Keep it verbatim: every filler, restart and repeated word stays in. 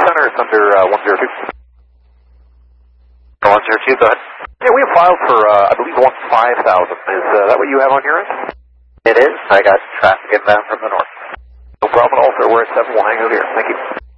Center, it's under uh, one zero two. one zero two, go ahead. Yeah, we have filed for, uh, I believe, one five thousand. Is uh, that what you have on your end? It is. I got traffic inbound from the north. No problem at all, sir. We're at seven. We'll hang out here. Thank you.